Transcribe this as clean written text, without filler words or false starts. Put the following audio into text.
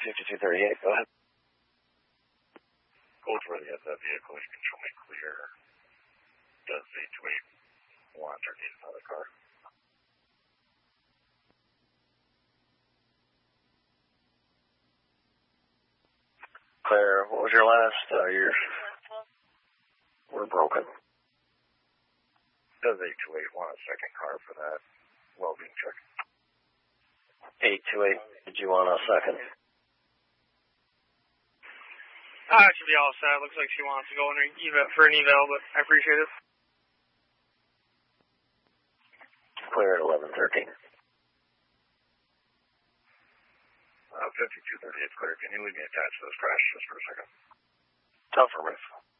5238, go ahead. Code for the vehicle, you can show me clear. Does 828 want or need another car? Claire, what was your last, we're broken. Does 828 want a second car for that well-being check? 828, did you want a second? It should be all set. Looks like she wants to go in for an eval, but I appreciate it. Clear at 1113. 5238 clear. Can you leave me attached to this crash just for a second? Affirmative.